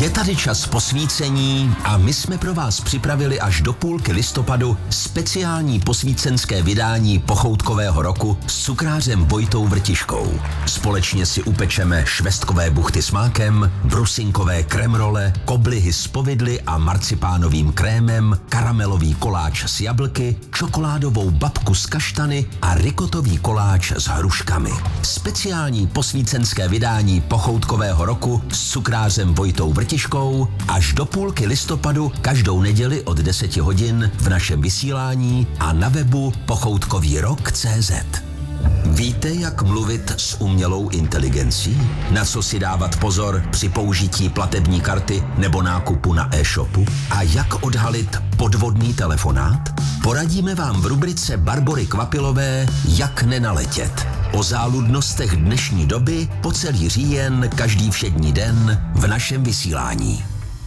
Je tady čas posvícení a my jsme pro vás připravili až do půlky listopadu speciální posvícenské vydání pochoutkového roku s cukrářem Vojtou Vrtiškou. Společně si upečeme švestkové buchty s mákem, brusinkové kremrole, koblihy s povidly a marcipánovým krémem, karamelový koláč s jablky, čokoládovou babku s kaštany a rikotový koláč s hruškami. Speciální posvícenské vydání pochoutkového roku s cukrářem Vojtou Vrtiškou až do půlky listopadu každou neděli od 10 hodin v našem vysílání a na webu pochoutkovýrok.cz. Víte, jak mluvit s umělou inteligencí? Na co si dávat pozor při použití platební karty nebo nákupu na e-shopu? A jak odhalit podvodný telefonát? Poradíme vám v rubrice Barbory Kvapilové Jak nenaletět. O záludnostech dnešní doby po celý říjen každý všední den v našem vysílání.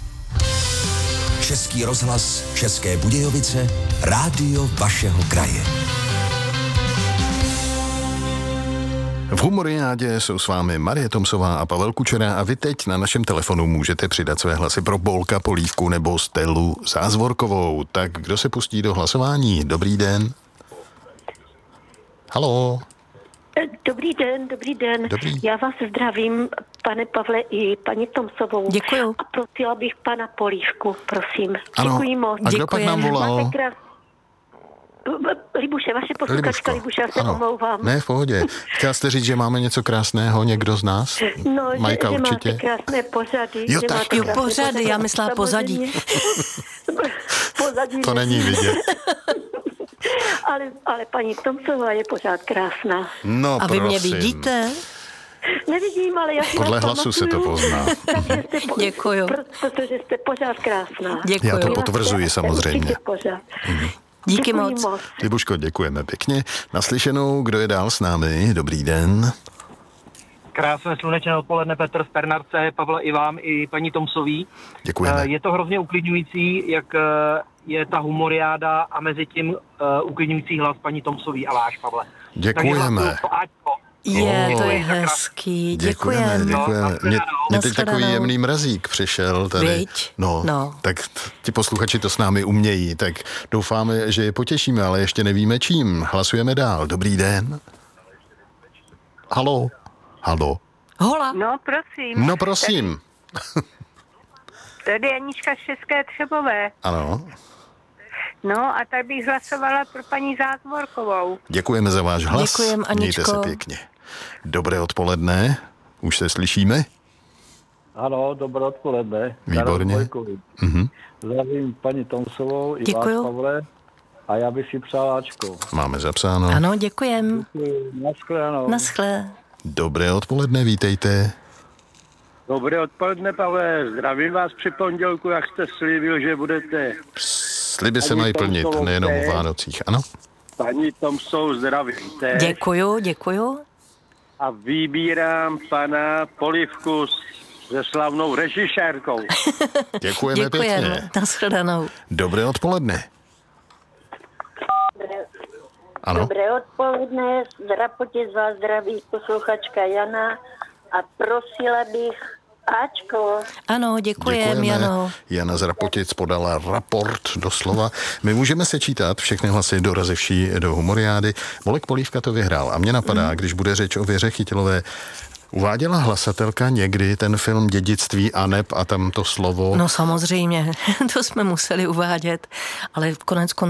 Český rozhlas, České Budějovice, rádio vašeho kraje. V Humoriádě jsou s vámi Marie Tomsová a Pavel Kučera a vy teď na našem telefonu můžete přidat své hlasy pro Bolka Polívku nebo Stelu Zázvorkovou. Tak kdo se pustí do hlasování? Dobrý den. Haló. Dobrý den. Dobrý. Já vás zdravím, pane Pavle i paní Tomsovou. Děkuju. A prosila bych pana Polívku, prosím. Ano. Děkuji moc. A kdo pak nám volal? Máte Libuše, vaše posluchačka Libuše, já se omlouvám. Ne, v pohodě. Chtěla jste říct, že máme něco krásného, někdo z nás? No, Majka že určitě. máte krásné pořady. Jo, že tak. máte Jo, krásné pořady, já myslela pozadí. Pozadí. To není vidět. Ale paní Tomsová je pořád krásná. No, A vy mě prosím. vidíte? Nevidím, ale já si Podle vás hlasu se to pamatuju. pozná. Takže jste Děkuju. Protože jste pořád krásná. Děkuju. Já to vás potvrzuji jste samozřejmě. určitě pořád. Díky Děkuji moc. Libuško, děkujeme pěkně. Naslyšenou, kdo je dál s námi? Dobrý den. Krásné slunečné odpoledne, Petr z Pernarce, Pavle i vám, i paní Tomsový. Děkujeme. Je to hrozně uklidňující, jak je ta humoriáda a mezi tím uklidňující hlas paní Tomsový a váš, Pavle. Děkujeme. Takže hlasuju Ačko. Je, to je tak hezký. Děkujeme. Děkujem. Mně teď takový Nashledanou. jemný mrazík přišel tady. Viď? No. Tak ti posluchači to s námi umějí, tak doufáme, že je potěšíme, ale ještě nevíme čím. Hlasujeme dál. Dobrý den. Haló. Hola. No, prosím. No prosím. Tady je Anička z České Třebové. Ano. No a tak bych hlasovala pro paní Zázvorkovou. Děkujeme za váš hlas. Děkujem, Mějte Aničko. se pěkně. Dobré odpoledne. Už se slyšíme? Ano, dobré odpoledne. Výborně. Zdravím paní Tomsovou i Děkuju. vás, Pavle. A já bych si přál Ačko. Máme zapsáno. Ano, děkujem. Naschledanou. Naschle. Dobré odpoledne, vítejte. Dobré odpoledne, Pavle. Zdravím vás při pondělku, jak jste slíbil, že budete. Sliby se Paní mají plnit, Tomsovou, nejenom o ne? Vánocích. Ano? Paní Tomsovou zdravíte. Děkuju. A vybírám pana Polívku se slavnou režisérkou. Děkujeme pěkně. Děkujeme. Nashledanou. Dobré odpoledne. Ano? Dobré odpoledne, z Rapotě z vás zdraví posluchačka Jana a prosila bych Ačko. Ano, děkujeme, Jano. Jana z Rapotic podala raport doslova. My můžeme sečítat všechny hlasy dorazivší do humoriády. Bolek Polívka to vyhrál. A mě napadá, když bude řeč o Věře Chytilové, uváděla hlasatelka někdy ten film Dědictví Aneb a tam to slovo... No samozřejmě, to jsme museli uvádět, ale konec konců